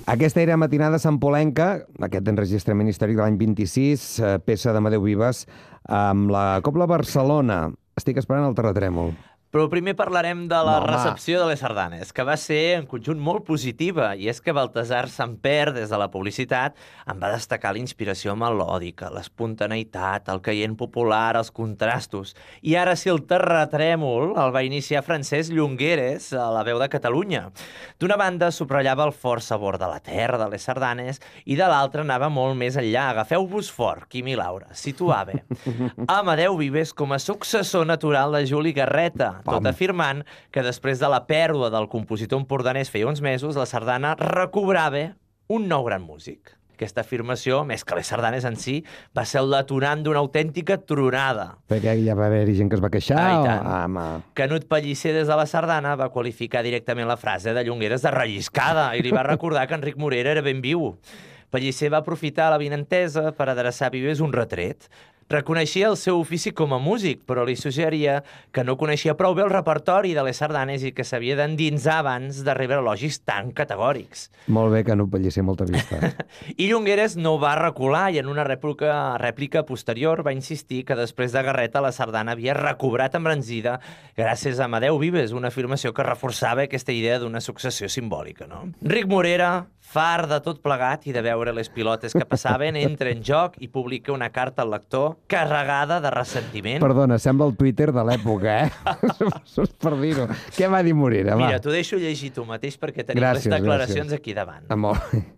Aquesta era Matinada Santpolenca, aquest enregistrament històric de l'any 26, peça d'Amadeu Vives, amb la Cobla Barcelona. Estic esperant el terratrèmol. Però primer parlarem de la recepció de les sardanes, que va ser en conjunt molt positiva, i és que Baltasar Samper, des de la publicitat, en va destacar la inspiració melòdica, l'espontaneïtat, el caient popular, els contrastos. I ara sí, el terratrèmol el va iniciar Francesc Llongueres, a la veu de Catalunya. D'una banda, subratllava el fort sabor de la terra, de les sardanes, i de l'altra anava molt més enllà. Agafeu-vos fort, Quim i Laura. Situava Amadeu Vives com a successor natural de Juli Garreta, tot afirmant que després de la pèrdua del compositor empordanès feia uns mesos, la sardana recobrava un nou gran músic. Aquesta afirmació, més que les sardanes en si, va ser el detonant d'una autèntica tronada. Perquè ja va haver-hi gent que es va queixar? Canut Pellicer, des de la sardana, va qualificar directament la frase de Llongueres de relliscada i li va recordar que Enric Morera era ben viu. Pellicer va aprofitar la vinentesa per adreçar a Vives un retret. Reconeixia el seu ofici com a músic, però li suggeria que no coneixia prou bé el repertori de les sardanes i que s'havia d'endinsar abans de rebre elogis tan categòrics. Molt bé, que no Pellicer, molta vista. I Llongueres no va recular i en una rèplica posterior va insistir que després de Garreta la sardana havia recobrat embranzida gràcies a Amadeu Vives, una afirmació que reforçava aquesta idea d'una successió simbòlica, no? Enric Morera, fart de tot plegat i de veure les pilotes que passaven, entra en joc i publica una carta al lector carregada de ressentiment. Perdona, sembla el Twitter de l'època, per dir-ho. Què va dir Morera? Mira, t'ho deixo llegir tu mateix perquè tenim les declaracions aquí davant. Molt bé.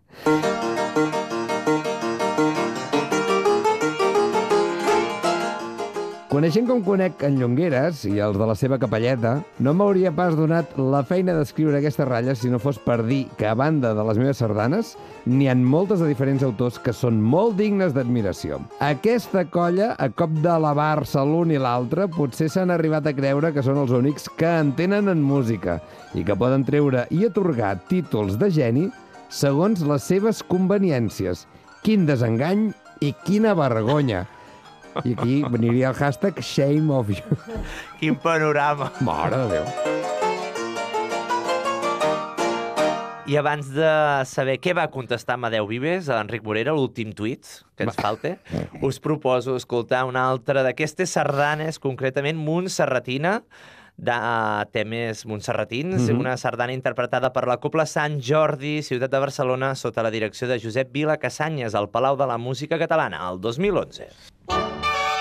Coneixent com conec en Llongueres i els de la seva capelleta, no m'hauria pas donat la feina d'escriure aquestes ratlles si no fos per dir que, a banda de les meves sardanes, n'hi ha moltes de diferents autors que són molt dignes d'admiració. Aquesta colla, a cop d'alabar-se l'un i l'altre, potser s'han arribat a creure que són els únics que entenen en música i que poden treure i atorgar títols de geni segons les seves conveniències. Quin desengany i quina vergonya! I aquí veniria el hashtag shame of you. Quin panorama. Mare de Déu. I abans de saber què va contestar Amadeu Vives a Enric Morera, l'últim tuit que ens falta, us proposo escoltar una altra d'aquestes sardanes, concretament Montserratina, de temes montserratins, una sardana interpretada per la Cobla Sant Jordi, ciutat de Barcelona, sota la direcció de Josep Vila Casanyes, al Palau de la Música Catalana, el 2011.